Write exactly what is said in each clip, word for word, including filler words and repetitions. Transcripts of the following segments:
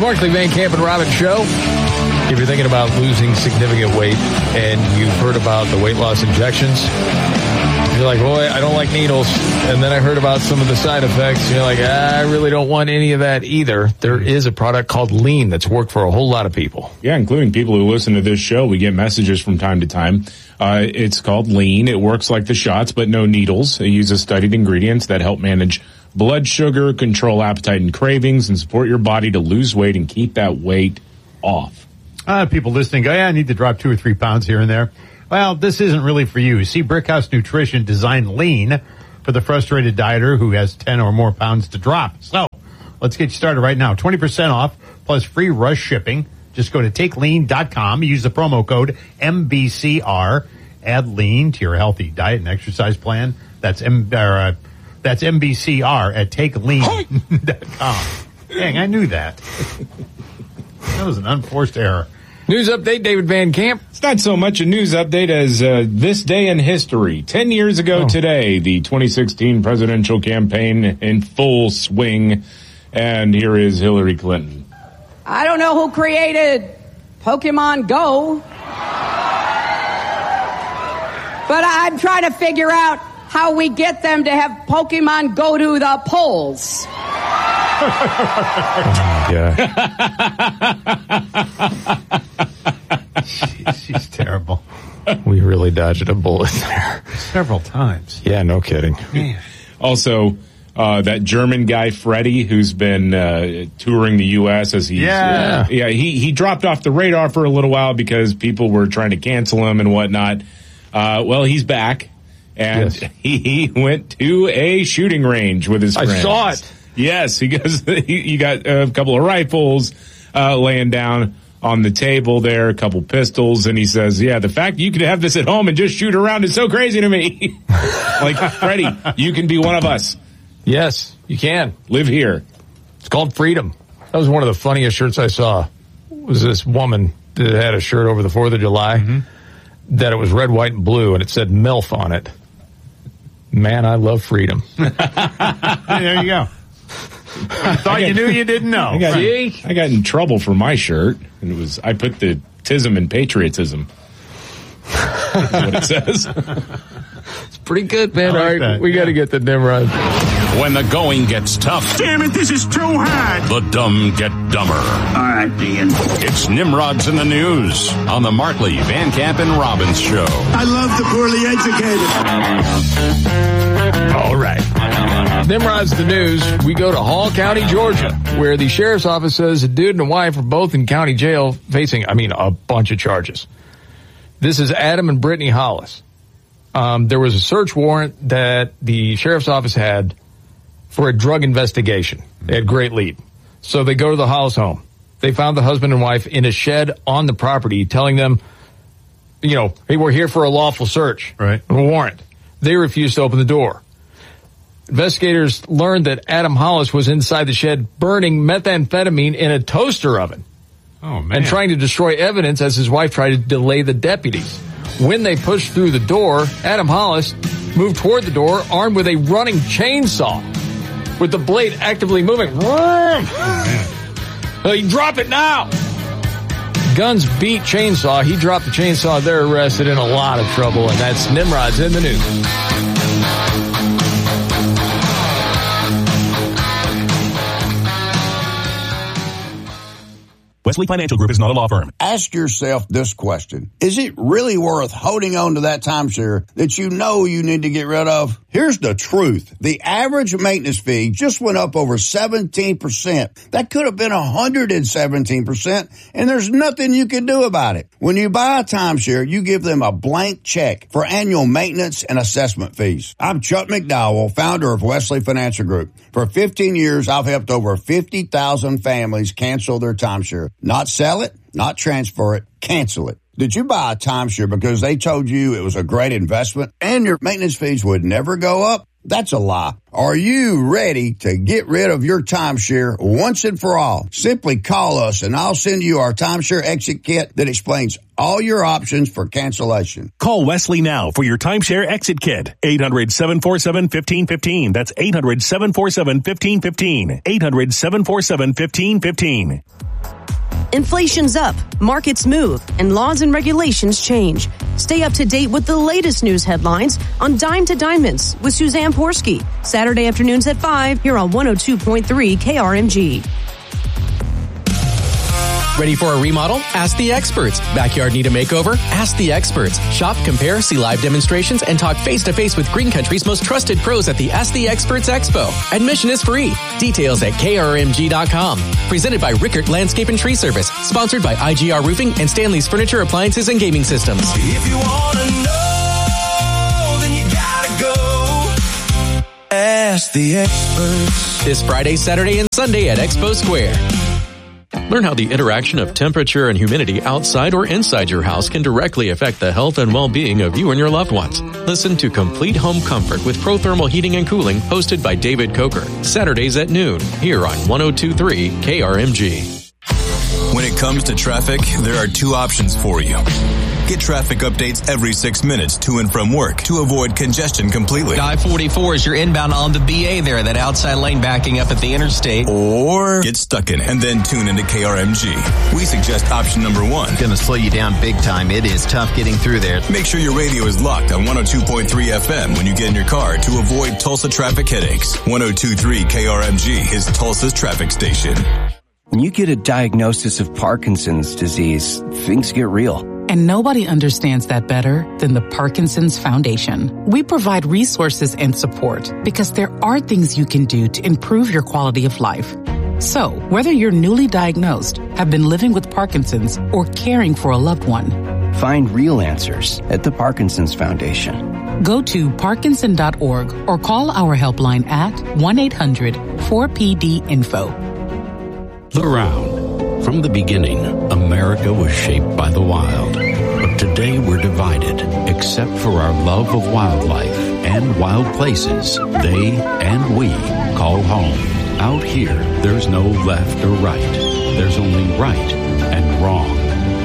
Markley, Van Camp, and Robbins Show. If you're thinking about losing significant weight and you've heard about the weight loss injections, you're like, boy, I don't like needles. And then I heard about some of the side effects. And you're like, ah, I really don't want any of that either. There is a product called Lean that's worked for a whole lot of people. Yeah, including people who listen to this show. We get messages from time to time. Uh, it's called Lean. It works like the shots, but no needles. It uses studied ingredients that help manage blood sugar, control appetite and cravings, and support your body to lose weight and keep that weight off. Uh, people listening go, yeah, I need to drop two or three pounds here and there. Well, this isn't really for you. See, Brickhouse Nutrition designed Lean for the frustrated dieter who has ten or more pounds to drop. So let's get you started right now. twenty percent off plus free rush shipping. Just go to take lean dot com. Use the promo code M B C R. Add Lean to your healthy diet and exercise plan. That's M, or, uh, that's M B C R at take lean dot com. Dang, I knew that. That was an unforced error. News update, David Van Camp. It's not so much a news update as uh, this day in history. Ten years ago oh. today, the twenty sixteen presidential campaign in full swing. And here is Hillary Clinton. I don't know who created Pokemon Go, but I'm trying to figure out how we get them to have Pokemon go to the polls. Yeah. she's, she's terrible. We really dodged a bullet there. Several times. Yeah, no kidding. Man. Also, uh, that German guy, Freddie, who's been uh, touring the U S as he's... Yeah. Uh, yeah, he, he dropped off the radar for a little while because people were trying to cancel him and whatnot. Uh, well, he's back, and yes. he, he went to a shooting range with his friends. I saw it. Yes, he goes. You got a couple of rifles uh, laying down on the table there, a couple pistols, and he says, "Yeah, the fact you could have this at home and just shoot around is so crazy to me." Like, Freddie, you can be one of us. Yes, you can live here. It's called freedom. That was one of the funniest shirts I saw. Was this woman that had a shirt over the Fourth of July mm-hmm. that it was red, white, and blue, and it said MILF on it. Man, I love freedom. There you go. You thought got, you knew you didn't know. I got, I got in trouble for my shirt, and it was I put the tism in patriotism. That's what it says. It's pretty good, man. Like All right, that, we yeah. got to get the Nimrod. When the going gets tough. Damn it, this is too hard. The dumb get dumber. All right, Dean. It's Nimrod's in the News on the Markley, Van Camp, and Robbins Show. I love the poorly educated. All right. Nimrod's the News. We go to Hall County, Georgia, where the sheriff's office says a dude and a wife are both in county jail facing, I mean, a bunch of charges. This is Adam and Brittany Hollis. Um, there was a search warrant that the sheriff's office had for a drug investigation. They had great lead. So they go to the Hollis home. They found the husband and wife in a shed on the property telling them, you know, hey, we're here for a lawful search. Right. A warrant. They refused to open the door. Investigators learned that Adam Hollis was inside the shed burning methamphetamine in a toaster oven. Oh, man. And trying to destroy evidence as his wife tried to delay the deputies. When they pushed through the door, Adam Hollis moved toward the door armed with a running chainsaw with the blade actively moving. Oh, man. Drop it now! Guns beat chainsaw. He dropped the chainsaw. They're arrested, in a lot of trouble, and that's Nimrod's in the News. Wesley Financial Group is not a law firm. Ask yourself this question. Is it really worth holding on to that timeshare that you know you need to get rid of? Here's the truth. The average maintenance fee just went up over seventeen percent. That could have been one hundred seventeen percent, and there's nothing you can do about it. When you buy a timeshare, you give them a blank check for annual maintenance and assessment fees. I'm Chuck McDowell, founder of Wesley Financial Group. For fifteen years, I've helped over fifty thousand families cancel their timeshare. Not sell it, not transfer it, cancel it. Did you buy a timeshare because they told you it was a great investment and your maintenance fees would never go up? That's a lie. Are you ready to get rid of your timeshare once and for all? Simply call us and I'll send you our timeshare exit kit that explains all your options for cancellation. Call Wesley now for your timeshare exit kit. eight hundred, seven four seven, one five one five. That's eight hundred, seven four seven, one five one five. eight hundred, seven four seven, one five one five. Inflation's up, markets move, and laws and regulations change. Stay up to date with the latest news headlines on Dime to Diamonds with Suzanne Porsky. Saturday afternoons at five here on one oh two point three K R M G. Ready for a remodel? Ask the experts. Backyard need a makeover? Ask the experts. Shop, compare, see live demonstrations, and talk face-to-face with Green Country's most trusted pros at the Ask the Experts Expo. Admission is free. Details at K R M G dot com. Presented by Rickert Landscape and Tree Service. Sponsored by I G R Roofing and Stanley's Furniture, Appliances, and Gaming Systems. If you want to know, then you gotta go. Ask the experts. This Friday, Saturday, and Sunday at Expo Square. Learn how the interaction of temperature and humidity outside or inside your house can directly affect the health and well-being of you and your loved ones. Listen to Complete Home Comfort with ProThermal Heating and Cooling, hosted by David Coker. Saturdays at noon, here on one oh two point three K R M G. When it comes to traffic, there are two options for you. Get traffic updates every six minutes to and from work to avoid congestion completely. I forty-four is your inbound on the B A there, that outside lane backing up at the interstate. Or get stuck in it and then tune into K R M G. We suggest option number one. It's gonna slow you down big time. It is tough getting through there. Make sure your radio is locked on one oh two point three F M when you get in your car to avoid Tulsa traffic headaches. one oh two point three K R M G is Tulsa's traffic station. When you get a diagnosis of Parkinson's disease, things get real. And nobody understands that better than the Parkinson's Foundation. We provide resources and support because there are things you can do to improve your quality of life. So, whether you're newly diagnosed, have been living with Parkinson's, or caring for a loved one, find real answers at the Parkinson's Foundation. Go to Parkinson dot org or call our helpline at one eight hundred four P D info. The Round. From the beginning, America was shaped by the wild. But today we're divided, except for our love of wildlife and wild places they and we call home. Out here, there's no left or right. There's only right and wrong.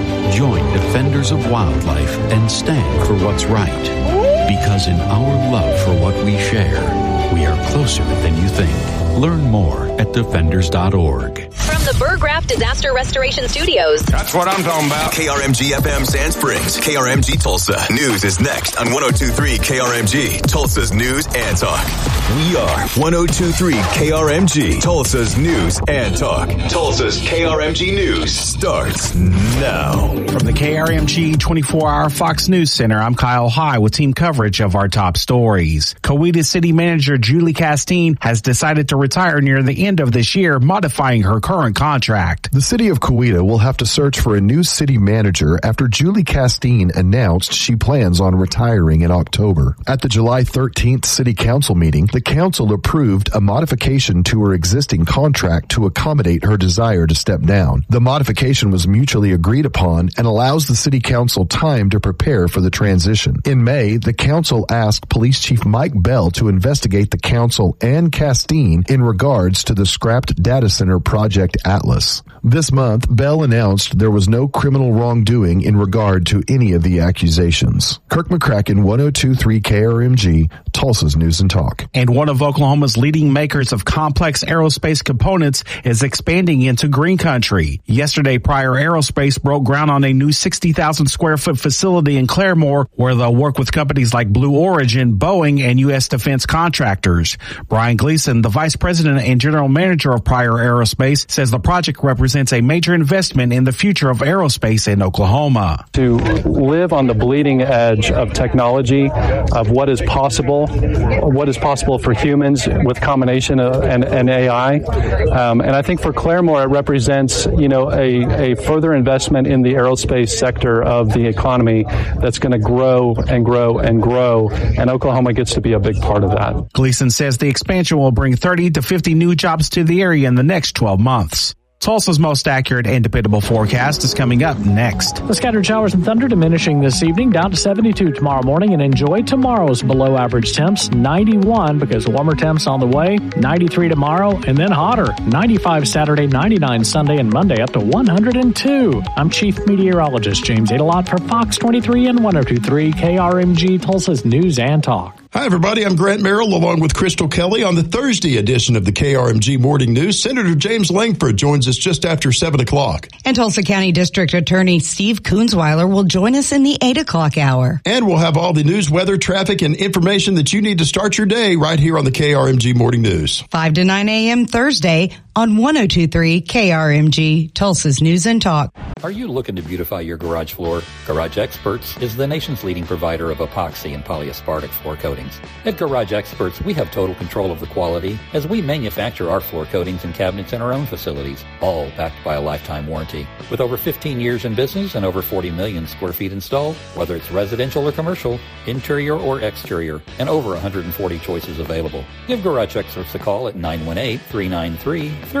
Join Defenders of Wildlife and stand for what's right. Because in our love for what we share, we are closer than you think. Learn more at defenders dot org. From the Burgraff Disaster Restoration Studios. That's what I'm talking about. K R M G F M Sand Springs, K R M G Tulsa. News is next on one oh two point three K R M G, Tulsa's News and Talk. We are one oh two point three K R M G, Tulsa's News and Talk. Tulsa's K R M G News starts now. From the K R M G twenty-four hour Fox News Center, I'm Kyle High with team coverage of our top stories. Coweta City Manager Julie Castine has decided to retire near the end of this year, modifying her current contract. The city of Coweta will have to search for a new city manager after Julie Castine announced she plans on retiring in October. At the July thirteenth city council meeting, the council approved a modification to her existing contract to accommodate her desire to step down. The modification was mutually agreed upon and allows the city council time to prepare for the transition. In May, the council asked Police Chief Mike Bell to investigate the council and Castine in regards to the scrapped data center Project Atlas. This month, Bell announced there was no criminal wrongdoing in regard to any of the accusations. Kirk McCracken, one oh two point three K R M G, Tulsa's News and Talk. And one of Oklahoma's leading makers of complex aerospace components is expanding into Green Country. Yesterday, Pryor Aerospace broke ground on a new sixty thousand square foot facility in Claremore, where they'll work with companies like Blue Origin, Boeing, and U S defense contractors. Brian Gleason, the vice president and general manager of Pryor Aerospace, says the project represents a major investment in the future of aerospace in Oklahoma. To live on the bleeding edge of technology, of what is possible, what is possible for humans with combination of, and, and A I. Um, and I think for Claremore, it represents, you know, a, a further investment in the aerospace sector of the economy that's going to grow and grow and grow. And Oklahoma gets to be a big part of that. Gleason says the expansion will bring thirty to fifty new jobs to the area in the next twelve months. Tulsa's most accurate and dependable forecast is coming up next. The scattered showers and thunder diminishing this evening, down to seventy-two tomorrow morning, and enjoy tomorrow's below average temps, ninety-one, because warmer temps on the way, ninety-three tomorrow, and then hotter, ninety-five Saturday, ninety-nine Sunday, and Monday up to one hundred two. I'm Chief Meteorologist James Adelot for Fox twenty-three and one oh two point three K R M G, Tulsa's News and Talk. Hi, everybody. I'm Grant Merrill along with Crystal Kelly on the Thursday edition of the K R M G Morning News. Senator James Langford joins us just after seven o'clock. And Tulsa County District Attorney Steve Kunzweiler will join us in the eight o'clock hour. And we'll have all the news, weather, traffic, and information that you need to start your day right here on the K R M G Morning News. five to nine a.m. Thursday on one oh two point three K R M G, Tulsa's News and Talk. Are you looking to beautify your garage floor? Garage Experts is the nation's leading provider of epoxy and polyaspartic floor coatings. At Garage Experts, we have total control of the quality as we manufacture our floor coatings and cabinets in our own facilities, all backed by a lifetime warranty. With over fifteen years in business and over forty million square feet installed, whether it's residential or commercial, interior or exterior, and over one hundred forty choices available. Give Garage Experts a call at nine one eight, three nine three, three